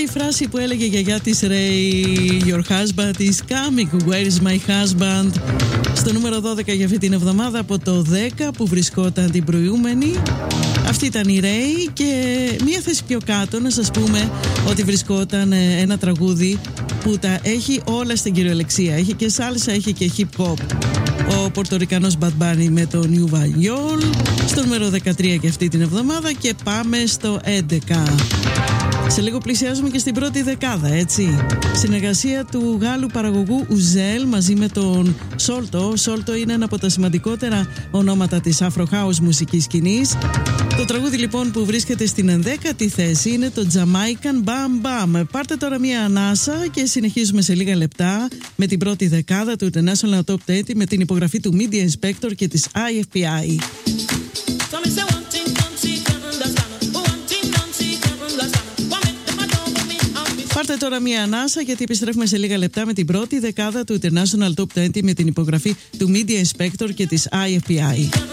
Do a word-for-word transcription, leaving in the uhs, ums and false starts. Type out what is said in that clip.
η φράση που έλεγε η γιαγιά της Ray, Your husband is coming, where is my husband? Στο νούμερο δώδεκα για αυτή την εβδομάδα από το δέκα που βρισκόταν την προηγούμενη. Αυτή ήταν η Ray και μία θέση πιο κάτω να σας πούμε ότι βρισκόταν ένα τραγούδι που τα έχει όλα στην κυριολεξία. Έχει και σάλσα, έχει και hip hop. Ο Πορτορικανός Bad Bunny με το New Valiol στο νούμερο δεκατρία και αυτή την εβδομάδα και πάμε στο έντεκα. Σε λίγο πλησιάζουμε και στην πρώτη δεκάδα, έτσι. Συνεργασία του Γάλλου παραγωγού Ουζέλ μαζί με τον Σόλτο. Ο Σόλτο είναι ένα από τα σημαντικότερα ονόματα της Afro House μουσικής σκηνής. Το τραγούδι λοιπόν που βρίσκεται στην ενδέκατη θέση είναι το Jamaican Bam Bam. Πάρτε τώρα μία ανάσα και συνεχίζουμε σε λίγα λεπτά με την πρώτη δεκάδα του International Top είκοσι με την υπογραφή του Media Inspector και της άι εφ πι άι. Πάρτε τώρα μία ανάσα γιατί επιστρέφουμε σε λίγα λεπτά με την πρώτη δεκάδα του International Top είκοσι με την υπογραφή του Media Inspector και της άι εφ πι άι.